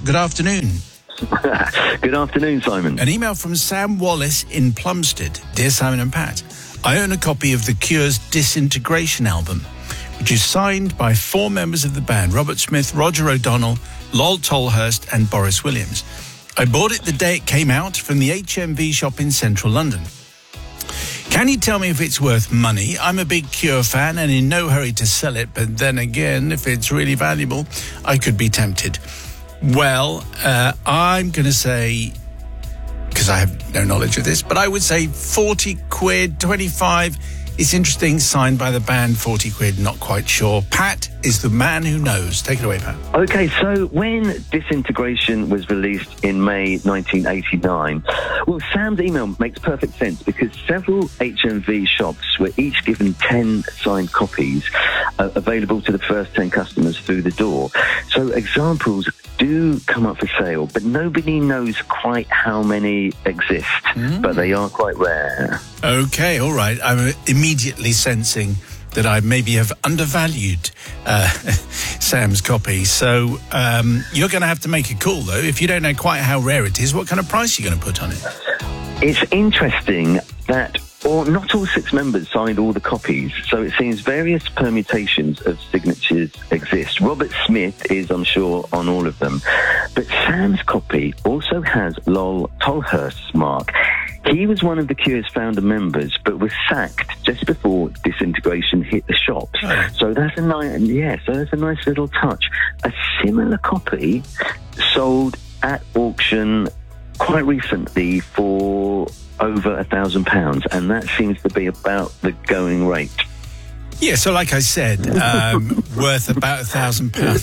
good afternoon. Good afternoon, Simon. An email from Sam Wallace in Plumstead. Dear Simon and Pat, I own a copy of The Cure's Disintegration album, which is signed by 4 members of the band, Robert Smith, Roger O'Donnell, Lol Tolhurst and Boris Williams. I bought it the day it came out from the HMV shop in central London. Can you tell me if it's worth money? I'm a big Cure fan and in no hurry to sell it, but then again, if it's really valuable, I could be tempted. Well, I'm going to say, because I have no knowledge of this, but I would say 40 quid, 25. It's interesting, signed by the band, 40 quid, not quite sure. Pat is the man who knows. Take it away, Pat. Okay, so when Disintegration was released in May 1989, well, Sam's email makes perfect sense because several HMV shops were each given 10 signed copies available to the first 10 customers through the door. So examples do come up for sale, but nobody knows quite how many exist, but they are quite rare. Okay, all right. I'm immediately sensing that I maybe have undervalued Sam's copy. So you're going to have to make a call, though. If you don't know quite how rare it is, what kind of price are you going to put on it? It's interesting that not all 6 members signed all the copies, so it seems various permutations of signatures exist. Robert Smith is, I'm sure, on all of them. But Sam's copy also has Lol Tolhurst's mark. He was one of the Cure's founder members, but was sacked just before Disintegration hit the shops. Oh. So that's a nice little touch. A similar copy sold at auction quite recently for over £1,000, and that seems to be about the going rate. Yeah, so like I said, worth about £1,000,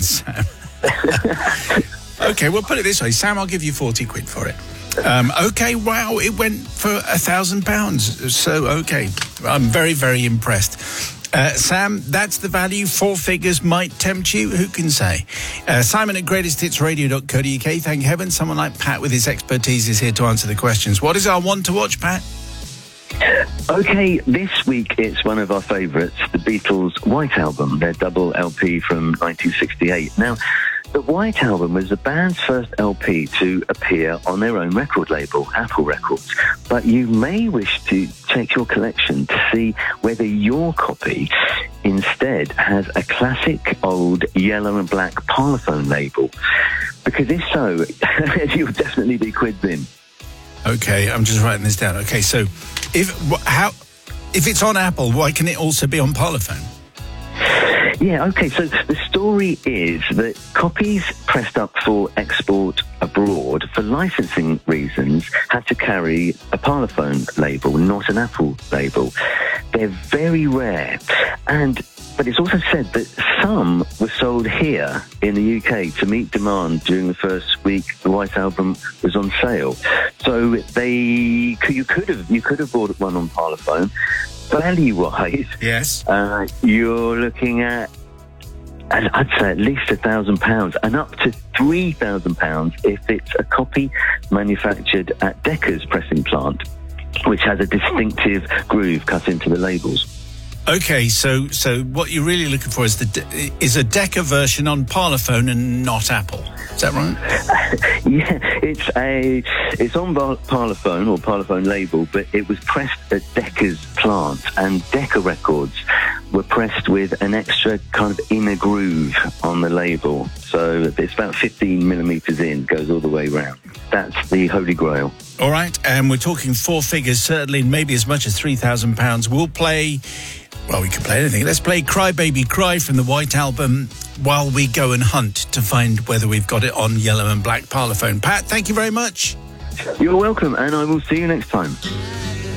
Sam. Okay, well, put it this way, Sam, I'll give you 40 quid for it. Okay, wow, it went for £1,000. So, okay, I'm very, very impressed. Sam, that's the value. 4 figures might tempt you. Who can say? Simon at greatesthitsradio.co.uk. Thank heaven someone like Pat with his expertise is here to answer the questions. What is our one to watch, Pat? Okay, this week it's one of our favourites, the Beatles' White Album, their double LP from 1968. Now, the White Album was the band's first LP to appear on their own record label, Apple Records. But you may wish to check your collection to see whether your copy instead has a classic old yellow and black Parlophone label. Because if so, you'll definitely be quids in. Okay, I'm just writing this down. Okay, so if it's on Apple, why can it also be on Parlophone? Yeah, okay, so the story is that copies pressed up for export abroad for licensing reasons had to carry a Parlophone label, not an Apple label. They're very rare, but it's also said that some were sold here in the UK to meet demand during the first week the White Album was on sale. So you could have bought one on Parlophone. Value-wise, yes, you're looking at, I'd say at least £1,000 and up to £3,000 if it's a copy manufactured at Decca's pressing plant, which has a distinctive groove cut into the labels. Okay, so what you're really looking for is a Decca version on Parlophone and not Apple. Is that right? Yeah, it's on Parlophone or Parlophone label, but it was pressed at Decca's plant, and Decca records were pressed with an extra kind of inner groove on the label. So it's about 15 millimetres in, goes all the way round. That's the Holy Grail. All right, and we're talking 4 figures, certainly maybe as much as £3,000. We'll play... Well, we can play anything. Let's play Cry Baby Cry from the White Album while we go and hunt to find whether we've got it on yellow and black Parlophone. Pat, thank you very much. You're welcome, and I will see you next time.